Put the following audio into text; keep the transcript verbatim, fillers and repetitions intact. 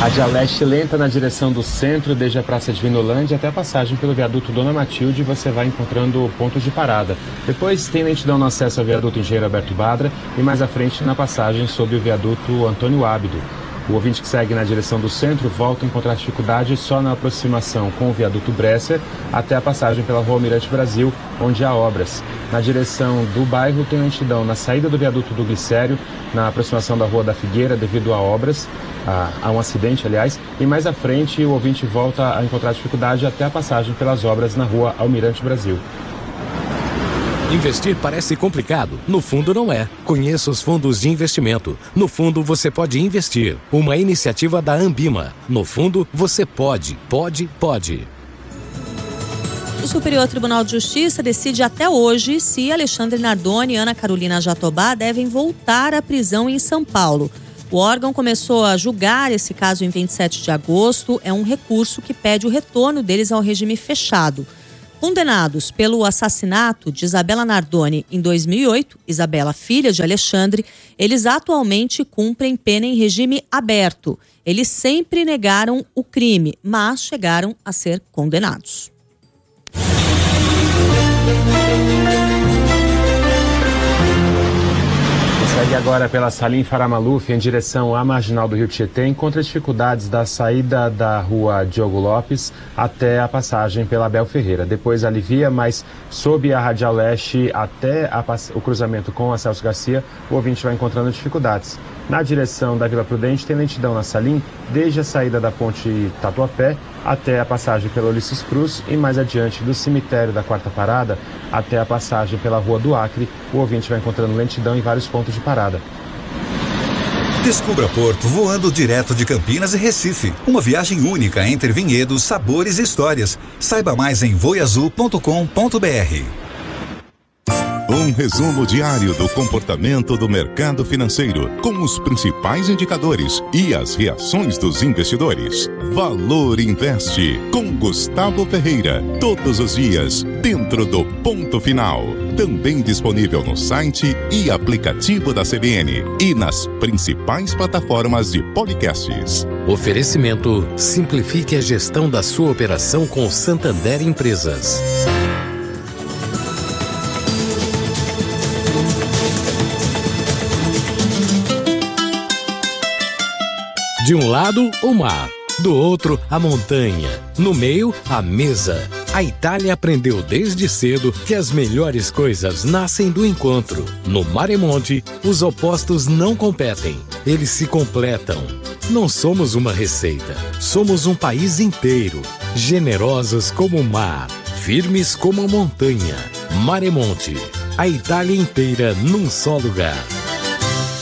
Radial Leste lenta na direção do centro, desde a Praça Divinolândia até a passagem pelo viaduto Dona Matilde, você vai encontrando pontos de parada. Depois tem lentidão no acesso ao viaduto Engenheiro Alberto Badra e mais à frente na passagem sob o viaduto Antônio Ábido. O ouvinte que segue na direção do centro volta a encontrar dificuldade só na aproximação com o viaduto Bresser até a passagem pela Rua Almirante Brasil, onde há obras. Na direção do bairro tem lentidão na saída do viaduto do Glicério, na aproximação da Rua da Figueira devido a obras, a, a um acidente, aliás, e mais à frente o ouvinte volta a encontrar dificuldade até a passagem pelas obras na Rua Almirante Brasil. Investir parece complicado. No fundo não é. Conheça os fundos de investimento. No fundo você pode investir. Uma iniciativa da Ambima. No fundo você pode, pode, pode. O Superior Tribunal de Justiça decide até hoje se Alexandre Nardoni e Ana Carolina Jatobá devem voltar à prisão em São Paulo. O órgão começou a julgar esse caso em vinte e sete de agosto. É um recurso que pede o retorno deles ao regime fechado. Condenados pelo assassinato de Isabela Nardoni em dois mil e oito, Isabela, filha de Alexandre, eles atualmente cumprem pena em regime aberto. Eles sempre negaram o crime, mas chegaram a ser condenados. Segue agora pela Salim Faramaluf em direção à Marginal do Rio Tietê, encontra dificuldades da saída da Rua Diogo Lopes até a passagem pela Abel Ferreira. Depois alivia, mas sob a Radial Leste até a, o cruzamento com a Celso Garcia, o ouvinte vai encontrando dificuldades. Na direção da Vila Prudente tem lentidão na Salim, desde a saída da ponte Tatuapé até a passagem pela Ulisses Cruz e mais adiante do cemitério da Quarta Parada até a passagem pela Rua do Acre, o ouvinte vai encontrando lentidão em vários pontos de parada. Descubra Porto voando direto de Campinas e Recife. Uma viagem única entre vinhedos, sabores e histórias. Saiba mais em voiazul ponto com ponto br. Um resumo diário do comportamento do mercado financeiro, com os principais indicadores e as reações dos investidores. Valor Investe, com Gustavo Ferreira. Todos os dias, dentro do ponto final. Também disponível no site e aplicativo da C B N e nas principais plataformas de podcasts. Oferecimento: simplifique a gestão da sua operação com Santander Empresas. De um lado, o mar. Do outro, a montanha. No meio, a mesa. A Itália aprendeu desde cedo que as melhores coisas nascem do encontro. No Maremonte, os opostos não competem. Eles se completam. Não somos uma receita. Somos um país inteiro. Generosos como o mar. Firmes como a montanha. Maremonte. A Itália inteira num só lugar.